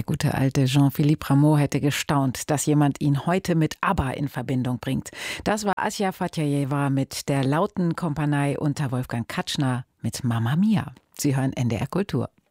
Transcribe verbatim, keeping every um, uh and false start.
gute alte Jean-Philippe Rameau hätte gestaunt, dass jemand ihn heute mit ABBA in Verbindung bringt. Das war Asja Fatjajewa mit der lauten Kompanie unter Wolfgang Katschner mit Mamma Mia. Sie hören N D R Kultur.